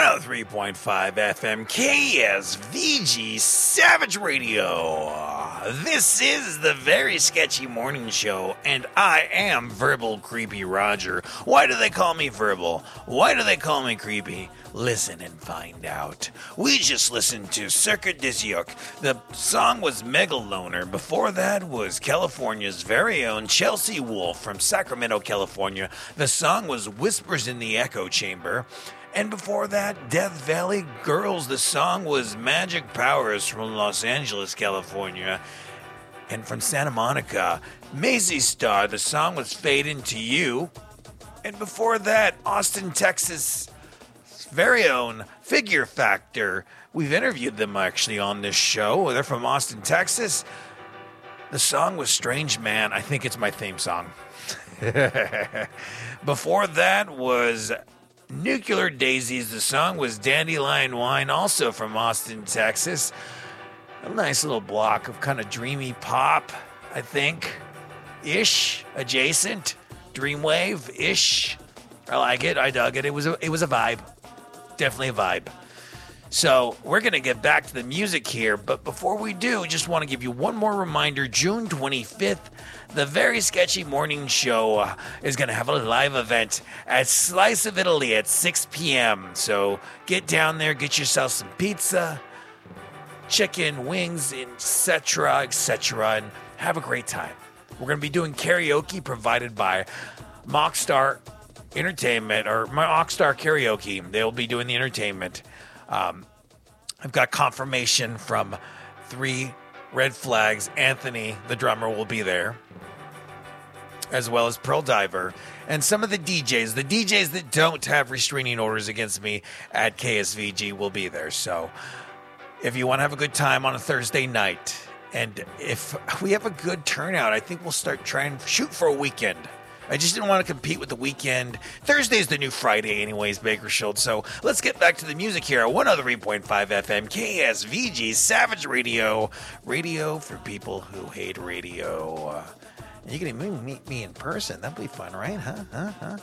103.5 FM KSVG Savage Radio. This is the Very Sketchy Morning Show, and I am Verbal Creepy Roger. Why do they call me Verbal? Why do they call me Creepy? Listen and find out. We just listened to Circuit Dizyuk. The song was Megaloner. Before that was California's very own Chelsea Wolfe from Sacramento, California. The song was Whispers in the Echo Chamber. And before that, Death Valley Girls. The song was Magic Powers from Los Angeles, California. And from Santa Monica, Maisie Star. The song was Fade Into You. And before that, Austin, Texas, very own Figure Factor. We've interviewed them actually on this show. They're from Austin, Texas. The song was Strange Man. I think it's my theme song. Before that was Nuclear Daisies. The song was Dandelion Wine, also from Austin, Texas. A nice little block of kind of dreamy pop, I think. Ish, adjacent, dreamwave-ish. I like it. I dug it. It was a vibe. Definitely a vibe. So we're going to get back to the music here, but before we do, just want to give you one more reminder. June 25th, the Very Sketchy Morning Show is going to have a live event at Slice of Italy at 6 p.m. So get down there, get yourself some pizza, chicken, wings, etc., and have a great time. We're going to be doing karaoke provided by Mockstar Entertainment, or Mockstar Karaoke. They'll be doing the entertainment. I've got confirmation from 3 Red Flags. Anthony, the drummer, will be there, as well as Pearl Diver, and some of the DJs. The DJs that don't have restraining orders against me at KSVG will be there. So if you want to have a good time on a Thursday night, and if we have a good turnout, I think we'll start trying to shoot for a weekend. I just didn't want to compete with the weekend. Thursday's the new Friday anyways, Bakersfield. So let's get back to the music here. 103.5 FM, KSVG, Savage Radio. Radio for people who hate radio. You can even meet me in person. That'd be fun, right? Huh?